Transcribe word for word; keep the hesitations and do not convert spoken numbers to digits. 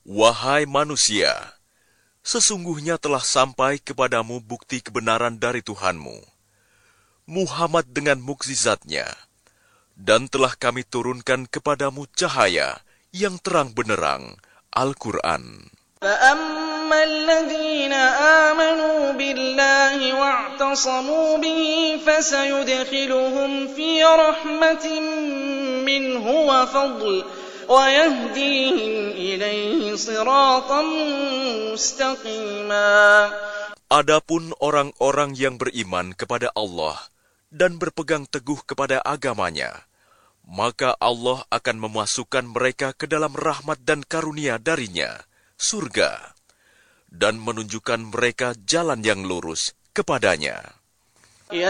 Wahai manusia, sesungguhnya telah sampai kepadamu bukti kebenaran dari Tuhanmu, Muhammad dengan mukjizatnya, dan telah kami turunkan kepadamu cahaya yang terang benderang, Al-Quran. فَأَمَّا الَّذِينَ آمَنُوا بِاللَّهِ وَاعْتَصَمُوا بِهِ فَسَيُدْخِلُهُمْ فِي رَحْمَةٍ مِّنْهُ وَفَضْلٍ وَيَهْدِيهِمْ إِلَيْهِ صِرَاطًا مُّسْتَقِيمًا. Adapun orang-orang yang beriman kepada Allah dan berpegang teguh kepada agamanya, maka Allah akan memasukkan mereka ke dalam rahmat dan karunia darinya, surga, dan menunjukkan mereka jalan yang lurus kepadanya.